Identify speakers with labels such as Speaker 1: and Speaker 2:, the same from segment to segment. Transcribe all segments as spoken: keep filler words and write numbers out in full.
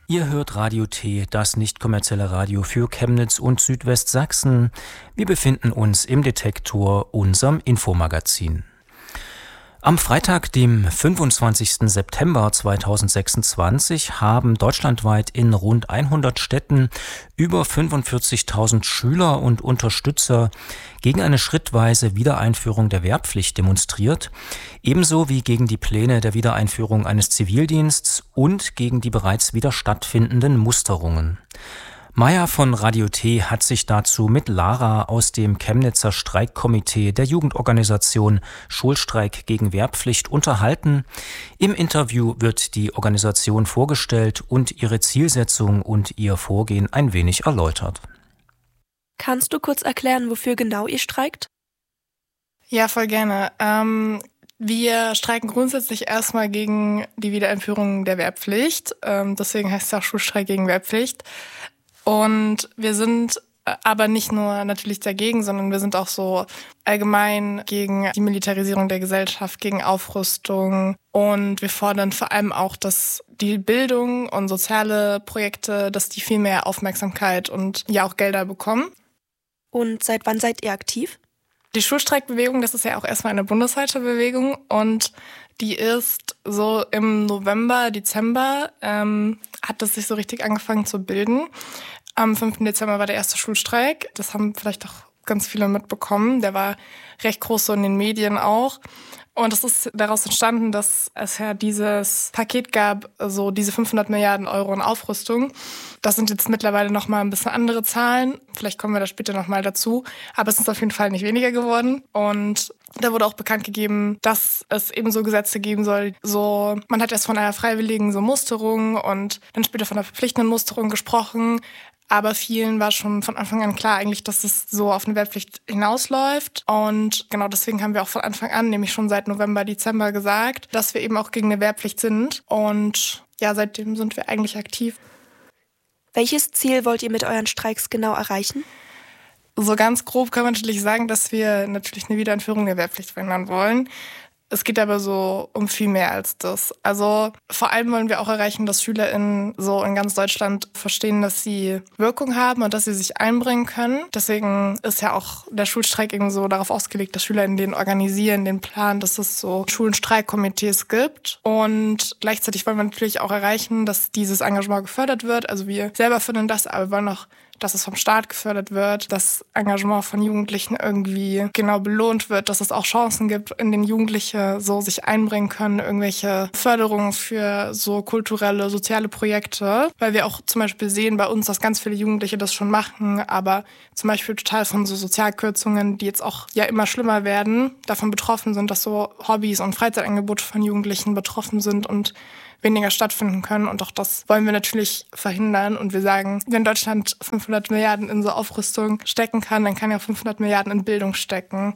Speaker 1: Ihr hört Radio T, das nicht kommerzielle Radio für Chemnitz und Südwestsachsen. Wir befinden uns im Detektor, unserem Infomagazin. Am Freitag, dem fünfundzwanzigsten September zweitausendsechsundzwanzig, haben deutschlandweit in rund hundert Städten über fünfundvierzigtausend Schüler und Unterstützer gegen eine schrittweise Wiedereinführung der Wehrpflicht demonstriert, ebenso wie gegen die Pläne der Wiedereinführung eines Zivildienstes und gegen die bereits wieder stattfindenden Musterungen. Maja von Radio T hat sich dazu mit Lara aus dem Chemnitzer Streikkomitee der Jugendorganisation Schulstreik gegen Wehrpflicht unterhalten. Im Interview wird die Organisation vorgestellt und ihre Zielsetzung und ihr Vorgehen ein wenig erläutert.
Speaker 2: Kannst du kurz erklären, wofür genau ihr streikt?
Speaker 3: Ja, voll gerne. Ähm, wir streiken grundsätzlich erstmal gegen die Wiedereinführung der Wehrpflicht. Ähm, deswegen heißt es auch Schulstreik gegen Wehrpflicht. Und wir sind aber nicht nur natürlich dagegen, sondern wir sind auch so allgemein gegen die Militarisierung der Gesellschaft, gegen Aufrüstung. Und wir fordern vor allem auch, dass die Bildung und soziale Projekte, dass die viel mehr Aufmerksamkeit und ja auch Gelder bekommen.
Speaker 2: Und seit wann seid ihr aktiv?
Speaker 3: Die Schulstreikbewegung, das ist ja auch erstmal eine bundesweite Bewegung und die ist so im November, Dezember, ähm, hat das sich so richtig angefangen zu bilden. Am fünften Dezember war der erste Schulstreik. Das haben vielleicht auch ganz viele mitbekommen. Der war recht groß so in den Medien auch. Und es ist daraus entstanden, dass es ja dieses Paket gab, so diese fünfhundert Milliarden Euro in Aufrüstung. Das sind jetzt mittlerweile nochmal ein bisschen andere Zahlen. Vielleicht kommen wir da später nochmal dazu. Aber es ist auf jeden Fall nicht weniger geworden. Und da wurde auch bekannt gegeben, dass es eben so Gesetze geben soll. So, man hat erst von einer freiwilligen so Musterung und dann später von einer verpflichtenden Musterung gesprochen. Aber vielen war schon von Anfang an klar eigentlich, dass es so auf eine Wehrpflicht hinausläuft. Und genau deswegen haben wir auch von Anfang an, nämlich schon seit November, Dezember gesagt, dass wir eben auch gegen eine Wehrpflicht sind. Und ja, seitdem sind wir eigentlich aktiv.
Speaker 2: Welches Ziel wollt ihr mit euren Streiks genau erreichen?
Speaker 3: So ganz grob kann man natürlich sagen, dass wir natürlich eine Wiedereinführung der Wehrpflicht verhindern wollen. Es geht aber so um viel mehr als das. Also vor allem wollen wir auch erreichen, dass SchülerInnen so in ganz Deutschland verstehen, dass sie Wirkung haben und dass sie sich einbringen können. Deswegen ist ja auch der Schulstreik eben so darauf ausgelegt, dass SchülerInnen den organisieren, den Plan, dass es so Schulenstreikkomitees gibt. Und gleichzeitig wollen wir natürlich auch erreichen, dass dieses Engagement gefördert wird. Also wir selber fördern das, aber wir wollen auch, dass es vom Staat gefördert wird, dass Engagement von Jugendlichen irgendwie genau belohnt wird, dass es auch Chancen gibt, in denen Jugendliche so sich einbringen können, irgendwelche Förderungen für so kulturelle, soziale Projekte, weil wir auch zum Beispiel sehen bei uns, dass ganz viele Jugendliche das schon machen, aber zum Beispiel total von so Sozialkürzungen, die jetzt auch ja immer schlimmer werden, davon betroffen sind, dass so Hobbys und Freizeitangebote von Jugendlichen betroffen sind und weniger stattfinden können. Und auch das wollen wir natürlich verhindern. Und wir sagen, wenn Deutschland fünfhundert Milliarden in so Aufrüstung stecken kann, dann kann ja fünfhundert Milliarden in Bildung stecken.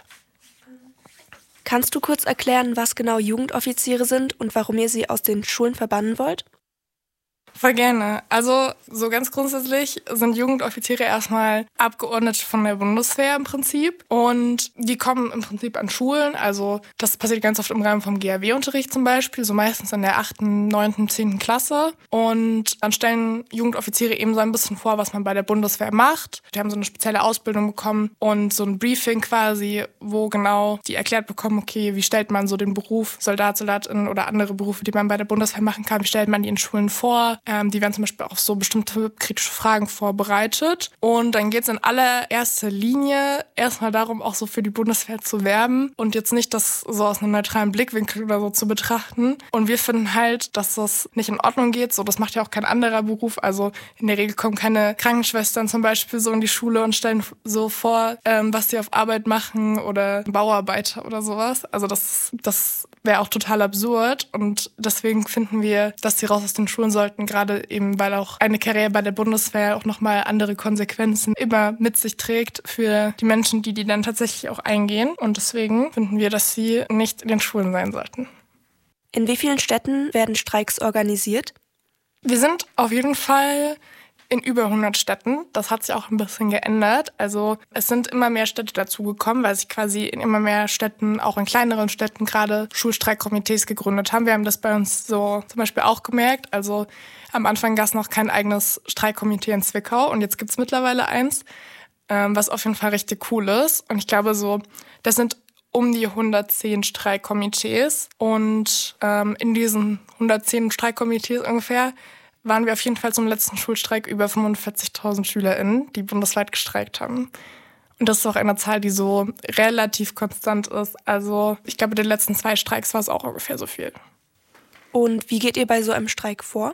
Speaker 2: Kannst du kurz erklären, was genau Jugendoffiziere sind und warum ihr sie aus den Schulen verbannen wollt?
Speaker 3: Voll gerne. Also so ganz grundsätzlich sind Jugendoffiziere erstmal abgeordnet von der Bundeswehr im Prinzip und die kommen im Prinzip an Schulen. Also das passiert ganz oft im Rahmen vom G A W-Unterricht zum Beispiel, so meistens in der achten, neunten, zehnten Klasse. Und dann stellen Jugendoffiziere eben so ein bisschen vor, was man bei der Bundeswehr macht. Die haben so eine spezielle Ausbildung bekommen und so ein Briefing quasi, wo genau die erklärt bekommen, okay, wie stellt man so den Beruf Soldat, Soldatin oder andere Berufe, die man bei der Bundeswehr machen kann, wie stellt man die in Schulen vor? Ähm, die werden zum Beispiel auf so bestimmte kritische Fragen vorbereitet. Und dann geht es in allererster Linie erstmal darum, auch so für die Bundeswehr zu werben und jetzt nicht das so aus einem neutralen Blickwinkel oder so zu betrachten. Und wir finden halt, dass das nicht in Ordnung geht. So, das macht ja auch kein anderer Beruf. Also in der Regel kommen keine Krankenschwestern zum Beispiel so in die Schule und stellen so vor, ähm, was sie auf Arbeit machen oder Bauarbeiter oder sowas. Also das, das wäre auch total absurd. Und deswegen finden wir, dass sie raus aus den Schulen sollten, gerade eben, weil auch eine Karriere bei der Bundeswehr auch nochmal andere Konsequenzen immer mit sich trägt für die Menschen, die die dann tatsächlich auch eingehen. Und deswegen finden wir, dass sie nicht in den Schulen sein sollten.
Speaker 2: In wie vielen Städten werden Streiks organisiert?
Speaker 3: Wir sind auf jeden Fall in über hundert Städten. Das hat sich auch ein bisschen geändert. Also es sind immer mehr Städte dazugekommen, weil sich quasi in immer mehr Städten, auch in kleineren Städten, gerade Schulstreikkomitees gegründet haben. Wir haben das bei uns so zum Beispiel auch gemerkt. Also am Anfang gab es noch kein eigenes Streikkomitee in Zwickau und jetzt gibt es mittlerweile eins, ähm, was auf jeden Fall richtig cool ist. Und ich glaube so, das sind um die hundertzehn Streikkomitees und ähm, in diesen hundertzehn Streikkomitees ungefähr waren wir auf jeden Fall zum letzten Schulstreik über fünfundvierzigtausend SchülerInnen, die bundesweit gestreikt haben. Und das ist auch eine Zahl, die so relativ konstant ist. Also ich glaube, in den letzten zwei Streiks war es auch ungefähr so viel.
Speaker 2: Und wie geht ihr bei so einem Streik vor?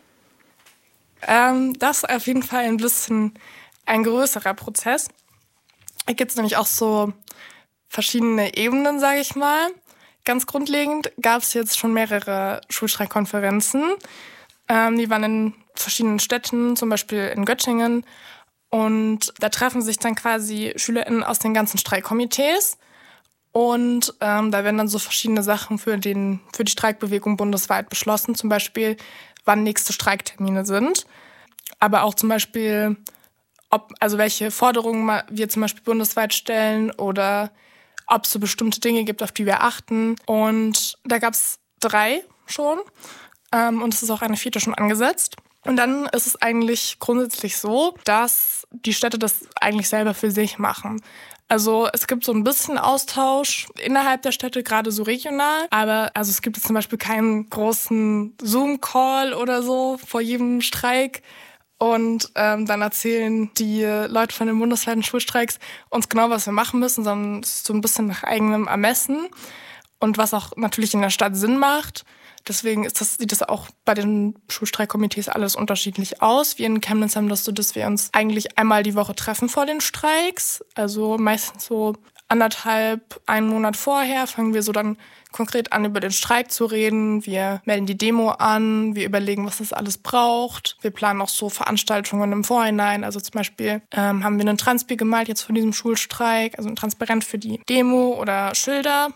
Speaker 3: Ähm, das ist auf jeden Fall ein bisschen ein größerer Prozess. Da gibt es nämlich auch so verschiedene Ebenen, sage ich mal. Ganz grundlegend gab es jetzt schon mehrere Schulstreikkonferenzen. Ähm, die waren in verschiedenen Städten, zum Beispiel in Göttingen. Und da treffen sich dann quasi SchülerInnen aus den ganzen Streikkomitees. Und ähm, da werden dann so verschiedene Sachen für, den, für die Streikbewegung bundesweit beschlossen. Zum Beispiel, wann nächste Streiktermine sind. Aber auch zum Beispiel, ob, also welche Forderungen wir zum Beispiel bundesweit stellen oder ob es so bestimmte Dinge gibt, auf die wir achten. Und da gab es drei schon. Ähm, und es ist auch eine vierte schon angesetzt. Und dann ist es eigentlich grundsätzlich so, dass die Städte das eigentlich selber für sich machen. Also es gibt so ein bisschen Austausch innerhalb der Städte, gerade so regional. Aber also es gibt jetzt zum Beispiel keinen großen Zoom-Call oder so vor jedem Streik. Und ähm, dann erzählen die Leute von den bundesweiten Schulstreiks uns genau, was wir machen müssen, sondern es ist so ein bisschen nach eigenem Ermessen und was auch natürlich in der Stadt Sinn macht. Deswegen ist das, sieht das auch bei den Schulstreikkomitees alles unterschiedlich aus. Wir in Chemnitz haben das so, dass wir uns eigentlich einmal die Woche treffen vor den Streiks. Also meistens so anderthalb, einen Monat vorher fangen wir so dann konkret an, über den Streik zu reden. Wir melden die Demo an, wir überlegen, was das alles braucht. Wir planen auch so Veranstaltungen im Vorhinein. Also zum Beispiel ähm, haben wir einen Transpi gemalt jetzt von diesem Schulstreik, also ein Transparent für die Demo oder Schilder.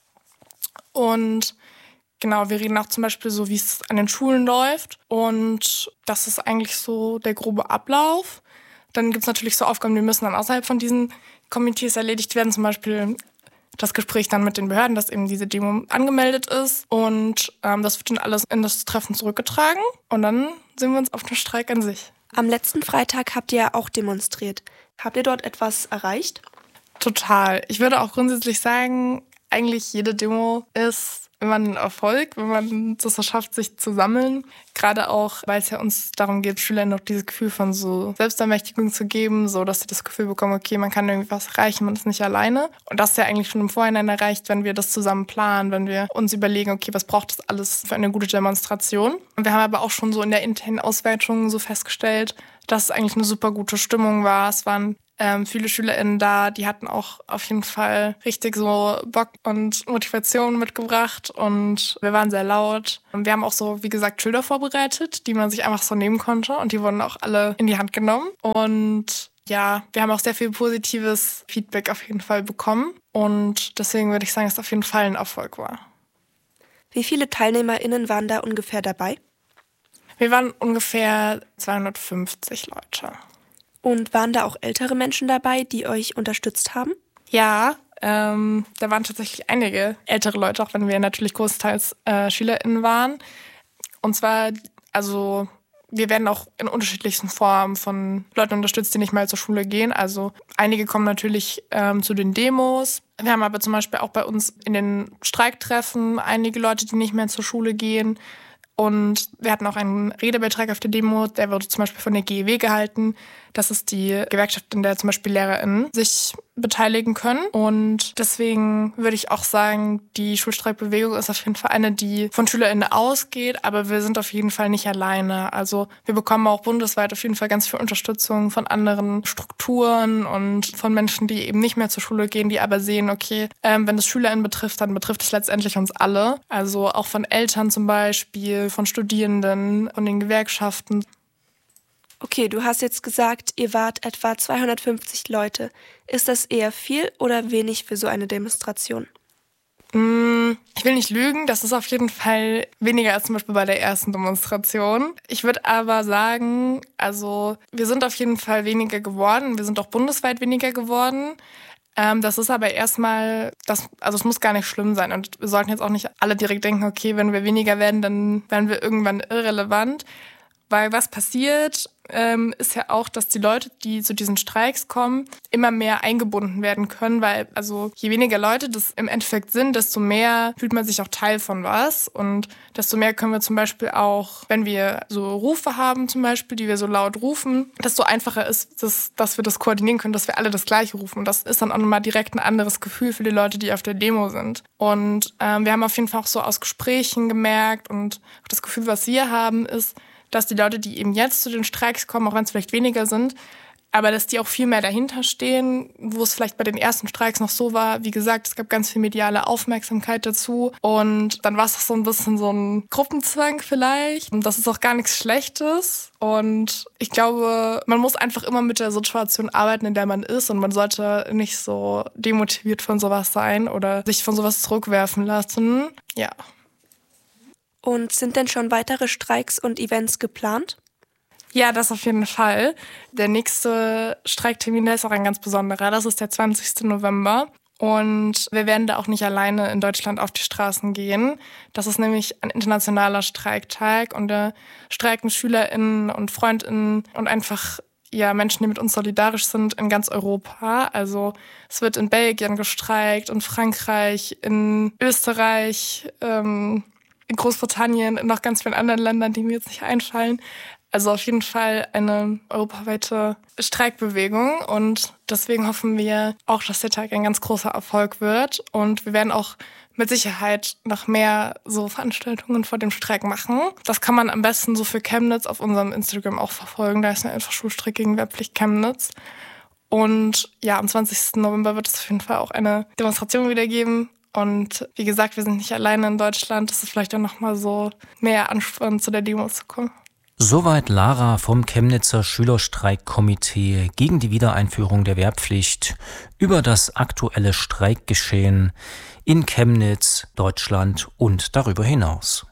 Speaker 3: Und genau, wir reden auch zum Beispiel so, wie es an den Schulen läuft. Und das ist eigentlich so der grobe Ablauf. Dann gibt es natürlich so Aufgaben, die müssen dann außerhalb von diesen Komitees erledigt werden. Zum Beispiel das Gespräch dann mit den Behörden, dass eben diese Demo angemeldet ist. Und ähm, das wird dann alles in das Treffen zurückgetragen. Und dann sehen wir uns auf den Streik an sich.
Speaker 2: Am letzten Freitag habt ihr auch demonstriert. Habt ihr dort etwas erreicht?
Speaker 3: Total. Ich würde auch grundsätzlich sagen, eigentlich jede Demo ist immer ein Erfolg, wenn man es so schafft, sich zu sammeln. Gerade auch, weil es ja uns darum geht, Schülern noch dieses Gefühl von so Selbstermächtigung zu geben, so dass sie das Gefühl bekommen, okay, man kann irgendwie was erreichen, man ist nicht alleine. Und das ist ja eigentlich schon im Vorhinein erreicht, wenn wir das zusammen planen, wenn wir uns überlegen, okay, was braucht das alles für eine gute Demonstration. Und wir haben aber auch schon so in der internen Auswertung so festgestellt, dass es eigentlich eine super gute Stimmung war. Es waren Ähm, viele SchülerInnen da, die hatten auch auf jeden Fall richtig so Bock und Motivation mitgebracht und wir waren sehr laut. Und wir haben auch so, wie gesagt, Schilder vorbereitet, die man sich einfach so nehmen konnte und die wurden auch alle in die Hand genommen. Und ja, wir haben auch sehr viel positives Feedback auf jeden Fall bekommen und deswegen würde ich sagen, dass es auf jeden Fall ein Erfolg war.
Speaker 2: Wie viele TeilnehmerInnen waren da ungefähr dabei?
Speaker 3: Wir waren ungefähr zweihundertfünfzig Leute.
Speaker 2: Und waren da auch ältere Menschen dabei, die euch unterstützt haben?
Speaker 3: Ja, ähm, da waren tatsächlich einige ältere Leute, auch wenn wir natürlich großteils äh, SchülerInnen waren. Und zwar, also wir werden auch in unterschiedlichsten Formen von Leuten unterstützt, die nicht mal zur Schule gehen. Also einige kommen natürlich ähm, zu den Demos. Wir haben aber zum Beispiel auch bei uns in den Streiktreffen einige Leute, die nicht mehr zur Schule gehen. Und wir hatten auch einen Redebeitrag auf der Demo, der wurde zum Beispiel von der G E W gehalten. Das ist die Gewerkschaft, in der zum Beispiel LehrerInnen sich beteiligen können. Und deswegen würde ich auch sagen, die Schulstreikbewegung ist auf jeden Fall eine, die von SchülerInnen ausgeht, aber wir sind auf jeden Fall nicht alleine. Also wir bekommen auch bundesweit auf jeden Fall ganz viel Unterstützung von anderen Strukturen und von Menschen, die eben nicht mehr zur Schule gehen, die aber sehen, okay, ähm, wenn es SchülerInnen betrifft, dann betrifft es letztendlich uns alle. Also auch von Eltern zum Beispiel, von Studierenden, von den Gewerkschaften.
Speaker 2: Okay, du hast jetzt gesagt, ihr wart etwa zweihundertfünfzig Leute. Ist das eher viel oder wenig für so eine Demonstration?
Speaker 3: Ich will nicht lügen, das ist auf jeden Fall weniger als zum Beispiel bei der ersten Demonstration. Ich würde aber sagen, also wir sind auf jeden Fall weniger geworden. Wir sind auch bundesweit weniger geworden. Ähm, das ist aber erstmal, das, also es muss gar nicht schlimm sein. Und wir sollten jetzt auch nicht alle direkt denken, okay, wenn wir weniger werden, dann werden wir irgendwann irrelevant. Weil was passiert, ähm, ist ja auch, dass die Leute, die zu diesen Streiks kommen, immer mehr eingebunden werden können, weil also je weniger Leute das im Endeffekt sind, desto mehr fühlt man sich auch Teil von was und desto mehr können wir zum Beispiel auch, wenn wir so Rufe haben zum Beispiel, die wir so laut rufen, desto einfacher ist, dass, dass wir das koordinieren können, dass wir alle das Gleiche rufen und das ist dann auch nochmal direkt ein anderes Gefühl für die Leute, die auf der Demo sind. Und ähm, wir haben auf jeden Fall auch so aus Gesprächen gemerkt und auch das Gefühl, was wir haben, ist, dass die Leute, die eben jetzt zu den Streiks kommen, auch wenn es vielleicht weniger sind, aber dass die auch viel mehr dahinter stehen, wo es vielleicht bei den ersten Streiks noch so war. Wie gesagt, es gab ganz viel mediale Aufmerksamkeit dazu und dann war es auch so ein bisschen so ein Gruppenzwang vielleicht. Und das ist auch gar nichts Schlechtes und ich glaube, man muss einfach immer mit der Situation arbeiten, in der man ist und man sollte nicht so demotiviert von sowas sein oder sich von sowas zurückwerfen lassen. Ja.
Speaker 2: Und sind denn schon weitere Streiks und Events geplant?
Speaker 3: Ja, das auf jeden Fall. Der nächste Streiktermin, der ist auch ein ganz besonderer. Das ist der zwanzigsten November. Und wir werden da auch nicht alleine in Deutschland auf die Straßen gehen. Das ist nämlich ein internationaler Streiktag und da streiken SchülerInnen und FreundInnen und einfach ja, Menschen, die mit uns solidarisch sind, in ganz Europa. Also es wird in Belgien gestreikt, in Frankreich, in Österreich, ähm, in Großbritannien, in noch ganz vielen anderen Ländern, die mir jetzt nicht einfallen. Also auf jeden Fall eine europaweite Streikbewegung und deswegen hoffen wir auch, dass der Tag ein ganz großer Erfolg wird und wir werden auch mit Sicherheit noch mehr so Veranstaltungen vor dem Streik machen. Das kann man am besten so für Chemnitz auf unserem Instagram auch verfolgen. Da ist eine einfach Schulstreik gegen Wehrpflicht Chemnitz. Und ja, am zwanzigsten November wird es auf jeden Fall auch eine Demonstration wieder geben. Und wie gesagt, wir sind nicht alleine in Deutschland. Das ist vielleicht auch nochmal so mehr Ansporn, zu der Demo zu kommen.
Speaker 1: Soweit Lara vom Chemnitzer Schülerstreikkomitee gegen die Wiedereinführung der Wehrpflicht über das aktuelle Streikgeschehen in Chemnitz, Deutschland und darüber hinaus.